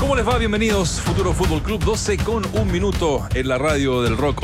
¿Cómo les va? Bienvenidos, Futuro Fútbol Club, 12:01 en la radio del Rock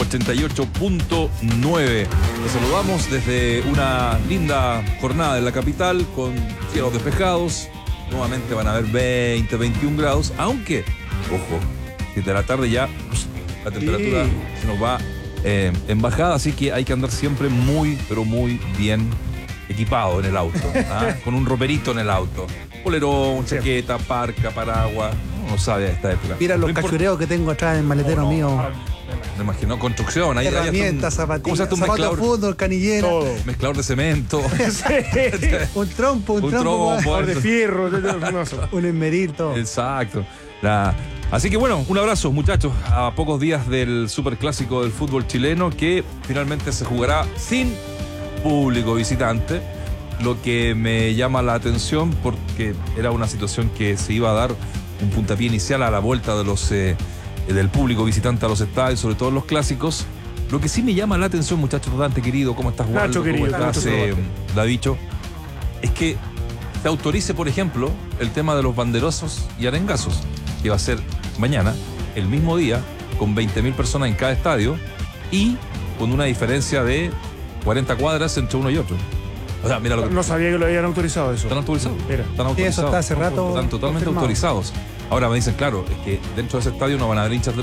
88.9. Les saludamos desde una linda jornada en la capital con cielos despejados. Nuevamente van a haber 20, 21 grados, aunque, ojo, 7 de la tarde ya la temperatura se nos va en bajada, así que hay que andar siempre muy, pero muy bien equipado en el auto, con un roperito en el auto. Polerón, chaqueta, parca, paraguas. No sabe a esta época. Mira los cachureos que tengo atrás en el maletero mío. Me imagino, construcción. Ahí herramientas, zapatillas, zapatos de fútbol, canillera. Todo. Mezclador de cemento. Un trompo, un de fierro. Un esmeril, todo. Exacto. Así que bueno, un abrazo, muchachos, a pocos días del superclásico del fútbol chileno que finalmente se jugará sin público visitante. Lo que me llama la atención porque era una situación que se iba a dar un puntapié inicial a la vuelta de del público visitante a los estadios, sobre todo en los clásicos. Lo que sí me llama la atención, muchachos, Dante querido, ¿cómo estás, Waldo? ¿Cómo estás, Davicho? Es que se autorice, por ejemplo, el tema de los banderozos y arengazos, que va a ser mañana, el mismo día, con 20.000 personas en cada estadio y con una diferencia de 40 cuadras entre uno y otro. O sea, mira lo que... No sabía que lo habían autorizado eso. ¿Están autorizados? Están autorizados. Sí, eso está hace rato. Están totalmente autorizados. Ahora me dicen, claro, es que dentro de ese estadio no van a haber hinchas de...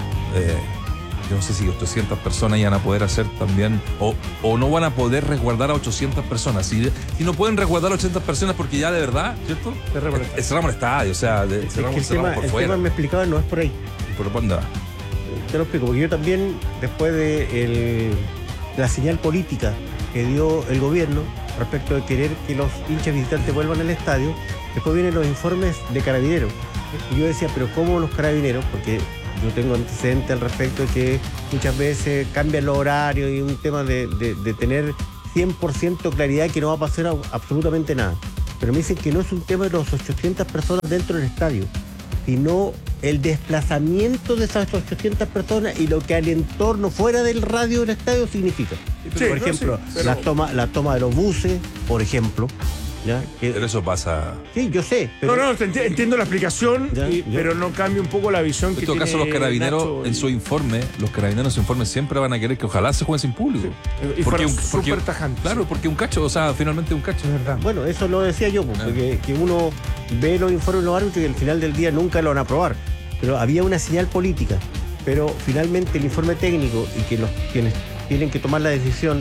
yo no sé si 800 personas iban a poder hacer también, o no van a poder resguardar a 800 personas. Si no pueden resguardar a 800 personas porque ya de verdad, ¿cierto? Cerramos el estadio, o sea, cerramos por fuera. El tema me explicaba, no es por ahí. ¿Por dónde va? Te lo explico, porque yo también, después de la señal política que dio el gobierno respecto de querer que los hinchas visitantes vuelvan al estadio, después vienen los informes de Carabineros. Y yo decía, pero ¿cómo los Carabineros? Porque yo tengo antecedentes al respecto de que muchas veces cambian los horarios y un tema de tener 100% claridad que no va a pasar absolutamente nada. Pero me dicen que no es un tema de los 800 personas dentro del estadio, sino el desplazamiento de esas 800 personas y lo que al entorno fuera del radio del estadio significa. Sí, por ejemplo, la toma de los buses, por ejemplo. ¿Ya? Pero eso pasa... Sí, yo sé. Pero... No, entiendo la explicación, pero no cambia un poco la visión que tiene. En todo caso, los carabineros en su informe, siempre van a querer que ojalá se juegue sin público. Sí. Y fueron súper tajantes. Claro, porque un cacho, o sea, finalmente un cacho. Es verdad. Bueno, eso lo decía yo, porque que uno ve los informes de los árbitros y al final del día nunca lo van a aprobar. Pero había una señal política. Pero finalmente el informe técnico y que quienes tienen que tomar la decisión...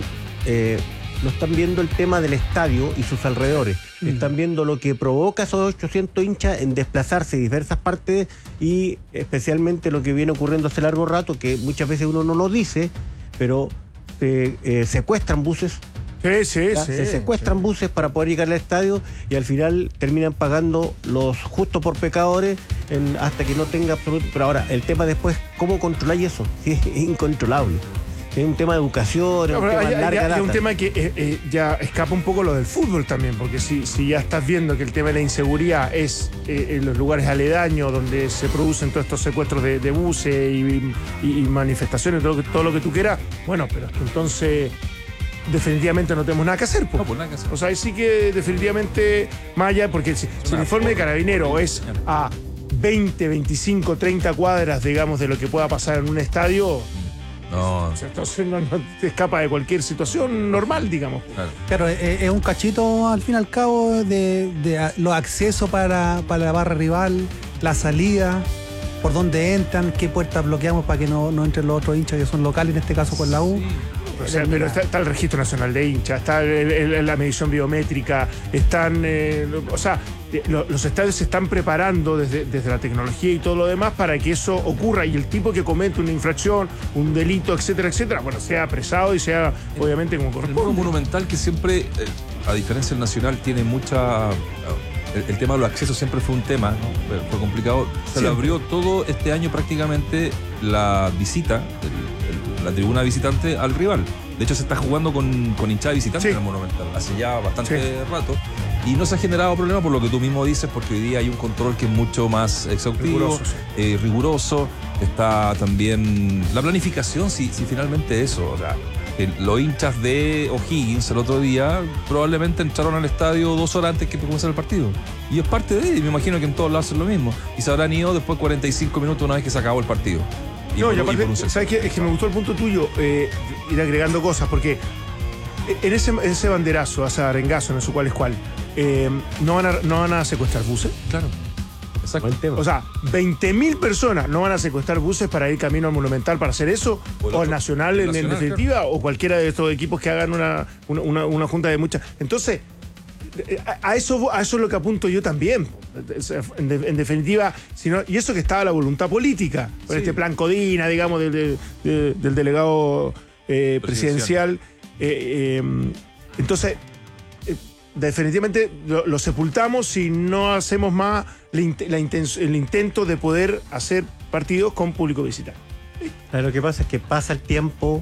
no están viendo el tema del estadio y sus alrededores. Están viendo lo que provoca esos 800 hinchas en desplazarse de diversas partes y especialmente lo que viene ocurriendo hace largo rato, que muchas veces uno no lo dice, pero secuestran buses. Se secuestran buses para poder llegar al estadio y al final terminan pagando los justos por pecadores hasta que no tenga absoluto... Pero ahora, el tema después, ¿cómo controláis eso? Sí, es incontrolable. Es un tema de educación, es un tema de larga data. Es un tema que ya escapa un poco lo del fútbol también, porque si ya estás viendo que el tema de la inseguridad es en los lugares aledaños donde se producen todos estos secuestros de buses y manifestaciones, todo lo que tú quieras, bueno, pero entonces definitivamente no tenemos nada que hacer. No, pues nada que hacer. O sea, ahí sí que definitivamente, más allá, porque si el informe de Carabinero es a 20, 25, 30 cuadras, digamos, de lo que pueda pasar en un estadio... No. Entonces no te escapa de cualquier situación normal, digamos. Claro, es un cachito al fin y al cabo de los accesos para la barra rival, la salida, por dónde entran, qué puertas bloqueamos para que no entren los otros hinchas que son locales, en este caso con la U. Sí. Pero está el Registro Nacional de Hinchas, está la medición biométrica, están... los estadios se están preparando desde la tecnología y todo lo demás para que eso ocurra y el tipo que comete una infracción, un delito, etcétera, bueno, sea apresado y sea obviamente como corresponde. El Monumental que siempre, a diferencia del Nacional, tiene mucha... El tema de los accesos siempre fue un tema, ¿no? Fue complicado. Se le abrió todo este año prácticamente la visita, la tribuna visitante al rival. De hecho, se está jugando con hinchada visitante en el Monumental hace ya bastante rato. Y no se ha generado problema por lo que tú mismo dices, porque hoy día hay un control que es mucho más exhaustivo, riguroso. Está también la planificación, si finalmente eso, o sea, Los hinchas de O'Higgins el otro día probablemente entraron al estadio 2 horas antes que comenzara el partido. Y es parte de él, y me imagino que en todos lados hacen lo mismo. Y se habrán ido después de 45 minutos una vez que se acabó el partido. Y aparte, ¿sabes qué? Es que me gustó el punto tuyo, ir agregando cosas, porque en ese banderazo, ese arengazo, no sé cuál es cuál, no van a secuestrar buses. Claro. Exacto. O sea, 20.000 personas no van a secuestrar buses para ir camino al Monumental para hacer eso, o al Nacional, en definitiva, claro. O cualquiera de estos equipos que hagan una junta de muchas. Entonces, a eso es lo que apunto yo también. En definitiva, y eso que estaba la voluntad política, con este plan Codina, digamos, del delegado presidencial. Entonces, definitivamente lo sepultamos si no hacemos más el intento de poder hacer partidos con público visitante. Lo que pasa es que pasa el tiempo,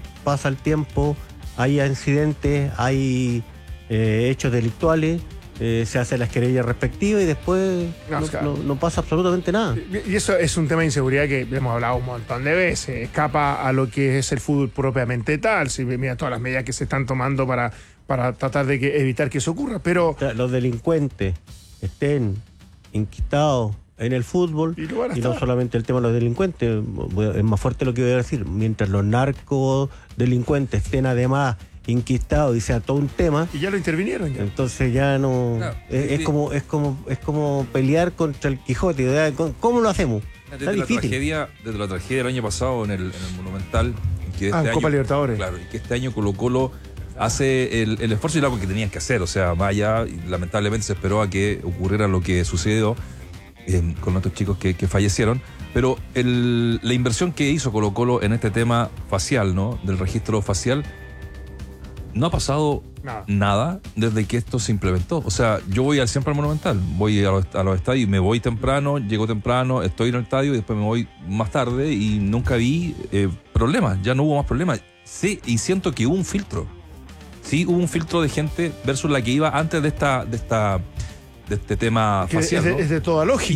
hay incidentes, hay hechos delictuales, se hacen las querellas respectivas y después no pasa absolutamente nada. Y eso es un tema de inseguridad que hemos hablado un montón de veces, escapa a lo que es el fútbol propiamente tal. Si mira todas las medidas que se están tomando para tratar de evitar que eso ocurra, pero o sea, los delincuentes estén inquistados en el fútbol y no solamente el tema de los delincuentes, es más fuerte lo que voy a decir, mientras los narcodelincuentes estén además inquistados y sea todo un tema, y ya lo intervinieron ya. Entonces ya no, claro, es como pelear contra el Quijote, ¿verdad? ¿Cómo lo hacemos? Desde la tragedia del año pasado en el Monumental, que Copa Libertadores. Claro, y que este año Colo-Colo hace el esfuerzo y algo que tenían que hacer, o sea, más allá, y lamentablemente se esperó a que ocurriera lo que sucedió con nuestros chicos que fallecieron, pero la inversión que hizo Colo-Colo en este tema facial, ¿no? Del registro facial, no ha pasado nada desde que esto se implementó. O sea, yo voy siempre al Monumental, voy a los estadios, me voy temprano, llego temprano, estoy en el estadio y después me voy más tarde y nunca vi problemas, ya no hubo más problemas. Sí, y siento que hubo un filtro. Sí, hubo un filtro de gente versus la que iba antes de este tema facial, ¿no? Es de toda lógica.